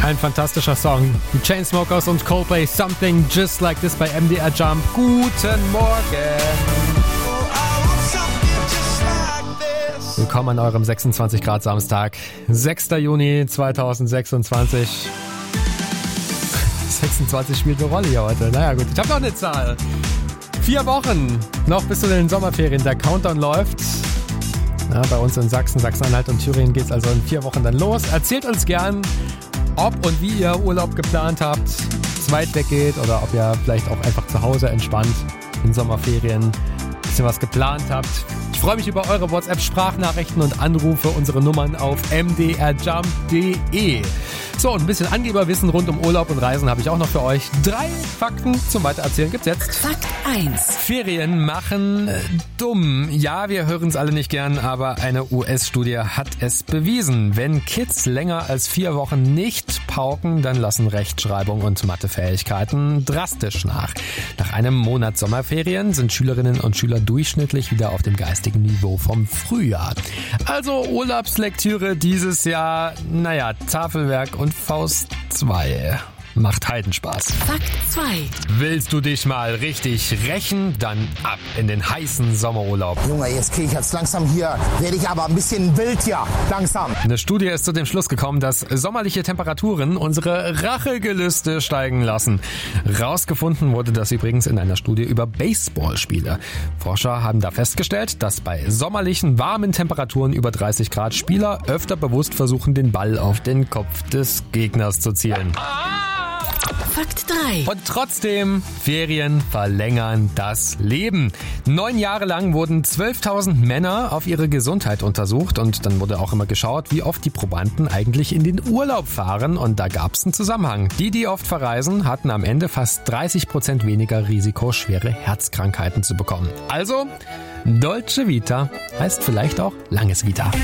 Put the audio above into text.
Ein fantastischer Song. Die Chainsmokers und Coldplay, Something Just Like This bei MDR Jump. Guten Morgen. Willkommen an eurem 26 Grad Samstag. 6. Juni 2026. 26 spielt eine Rolle hier heute. Naja gut, ich habe noch eine Zahl. 4 Wochen noch bis zu den Sommerferien. Der Countdown läuft. Ja, bei uns in Sachsen, Sachsen-Anhalt und Thüringen geht es also in 4 Wochen dann los. Erzählt uns gern, ob und wie ihr Urlaub geplant habt, zu weit weggeht oder ob ihr vielleicht auch einfach zu Hause entspannt in Sommerferien ein bisschen was geplant habt. Ich freue mich über eure WhatsApp-Sprachnachrichten und Anrufe, unsere Nummern auf mdrjump.de. So, und ein bisschen Angeberwissen rund um Urlaub und Reisen habe ich auch noch für euch. 3 Fakten zum Weitererzählen gibt's jetzt. Fakt 1. Ferien machen dumm. Ja, wir hören es alle nicht gern, aber eine US-Studie hat es bewiesen. Wenn Kids länger als 4 Wochen nicht pauken, dann lassen Rechtschreibung und Mathefähigkeiten drastisch nach. Nach einem Monat Sommerferien sind Schülerinnen und Schüler durchschnittlich wieder auf dem geistigen Niveau vom Frühjahr. Also Urlaubslektüre dieses Jahr, Tafelwerk und Faust 2. Macht Heidenspaß. Fakt 2. Willst du dich mal richtig rächen? Dann ab in den heißen Sommerurlaub. Junge, jetzt kriege ich jetzt langsam hier, werde ich aber ein bisschen wild hier, langsam. Eine Studie ist zu dem Schluss gekommen, dass sommerliche Temperaturen unsere Rachegelüste steigen lassen. Rausgefunden wurde das übrigens in einer Studie über Baseballspiele. Forscher haben da festgestellt, dass bei sommerlichen, warmen Temperaturen über 30 Grad Spieler öfter bewusst versuchen, den Ball auf den Kopf des Gegners zu zielen. Fakt 3. Und trotzdem, Ferien verlängern das Leben. 9 Jahre lang wurden 12.000 Männer auf ihre Gesundheit untersucht und dann wurde auch immer geschaut, wie oft die Probanden eigentlich in den Urlaub fahren, und da gab es einen Zusammenhang. Die oft verreisen, hatten am Ende fast 30% weniger Risiko, schwere Herzkrankheiten zu bekommen. Also, Dolce Vita heißt vielleicht auch langes Vita.